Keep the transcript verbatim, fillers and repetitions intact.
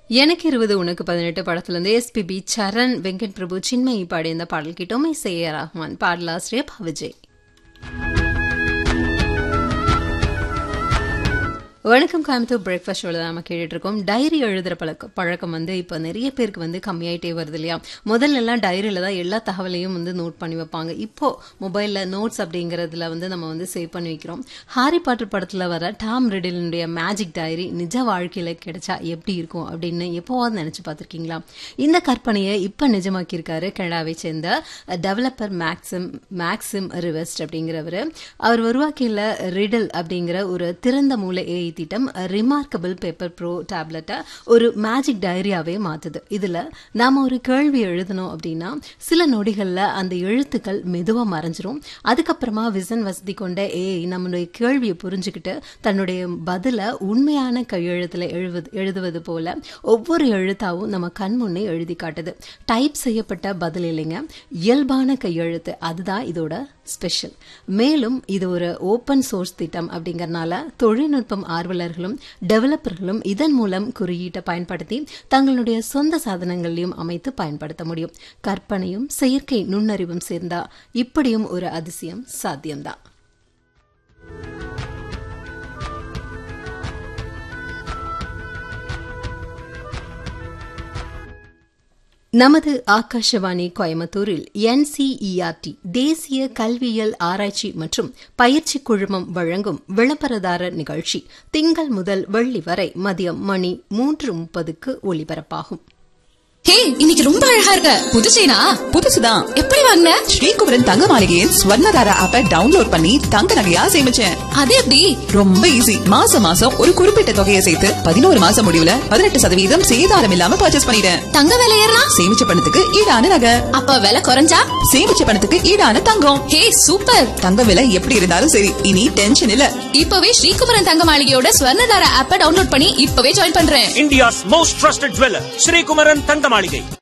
எனக்கு இருபது உனக்கு பதினெட்டு படத்துல இருந்து எஸ்பிபி சரண் வெங்கட் பிரபு சின்மயி பாடிய இந்த பாடல் கிட்டோமே செய்ய ரஹ்மான் பாடலாசிரியர் விஜய். வணக்கம் கோயம்புத்தூர் பிரேக்ஃபாஸ்ட் ஷோவில் தான் நம்ம கேட்டுட்டு இருக்கோம். டைரி எழுதுகிற பழக்கம் பழக்கம் வந்து இப்போ நிறைய பேருக்கு வந்து கம்மியாயிட்டே வருது இல்லையா? முதல்ல எல்லாம் டைரியில் தான் எல்லா தகவலையும் வந்து நோட் பண்ணி வைப்பாங்க. இப்போ மொபைலில் நோட்ஸ் அப்படிங்கிறதுல வந்து நம்ம வந்து சேவ் பண்ணி வைக்கிறோம். ஹாரி பாட்டர் படத்தில் வர டாம் ரிடிலுடைய மேஜிக் டைரி நிஜ வாழ்க்கையில் கிடைச்சா எப்படி இருக்கும் அப்படின்னு எப்போவாது நினச்சி பார்த்துருக்கீங்களா? இந்த கற்பனையை இப்போ நிஜமாக்கியிருக்காரு கனடாவை சேர்ந்த டெவலப்பர் மேக்சிம் மேக்சிம் ரிவெஸ்ட் அப்படிங்கிறவர். அவர் உருவாக்கியுள்ள ரிடில் அப்படிங்கிற ஒரு திறந்த மூல ஏஐ திட்டம் ரிமார்க்கபிள் பேப்பர் ப்ரோ டேப்லெட்டை ஒரு மேஜிக் டைரியாவே மாத்துது. இதுல நாம ஒரு கேள்வி எழுதணும் அப்படின்னா சில நொடிகள்ல அந்த எழுத்துக்கள் மெதுவா மறைஞ்சிரும். அதுக்கப்புறமா விசன் வசதி கொண்ட ஏஐ நம்மளுடைய கேள்வியை புரிஞ்சுக்கிட்டு தன்னுடைய பதில உண்மையான கையெழுத்துல எழுவது எழுதுவது போல ஒவ்வொரு எழுத்தாவும் நம்ம கண் முன்னே எழுதி காட்டுது. டைப் செய்யப்பட்ட பதில் இல்லைங்க, இயல்பான கையெழுத்து. அதுதான் இதோட ஸ்பெஷல். மேலும் இது ஒரு ஓபன் சோர்ஸ் திட்டம் அப்படிங்கறனால தொழில்நுட்பம் ஆர்வலர்களும் டெவலப்பர்களும் இதன் மூலம் குறியீட்டை பயன்படுத்தி தங்களுடைய சொந்த சாதனங்களையும் அமைத்து பயன்படுத்த முடியும். கற்பனையும் செயற்கை நுண்ணறிவும் சேர்ந்தா இப்படியும் ஒரு அதிசயம் சாத்தியம்தான். நமது ஆகாஷவாணி கோயம்புத்தூரில் என்சிஇஆர்டி தேசிய கல்வியியல் ஆராய்ச்சி மற்றும் பயிற்சி குழுமம் வழங்கும் விளம்பரதாரர் நிகழ்ச்சி திங்கள் முதல் வெள்ளி வரை மதியம் மணி மூன்று முப்பதுக்கு ஒலிபரப்பாகும். ஹே, இன்னைக்கு ரொம்ப அழகா இருக்க. புது செயினா? புதுசுதான். எப்படி வாங்குன? ஸ்ரீகுமரன் தங்க மாளிகையின் ஸ்வர்ணதாரா ஆப்பை டவுன்லோட் பண்ணி தங்க நகையா சேமிச்சேன். அது எப்படி? ரொம்ப ஈஸி. மாசம் மாசம் ஒரு குறிப்பிட்ட தொகையை சேர்த்து பதினோரு மாசம் முடிவுல பதினெட்டு சதவீதம் சேதாரம் இல்லாம பர்ச்சேஸ் பண்ணிட்டேன். தங்க விலை ஏறனா? சேமிச்ச பணத்துக்கு ஈடான நகை. அப்ப விலை குறைஞ்சா? சேமிச்ச பணத்துக்கு ஈடான தங்கம். ஹே, சூப்பர். தங்க விலை எப்படி இருந்தாலும் சரி, இனி டென்ஷன் இல்ல. இப்பவே ஸ்ரீகுமரன் தங்க மாளிகையோட ஸ்வர்ணதாரா ஆப்பை டவுன்லோட் பண்ணி இப்பவே ஜாயின் பண்றேன். India's most trusted jeweler, Sri Kumaran Tanga Maligai.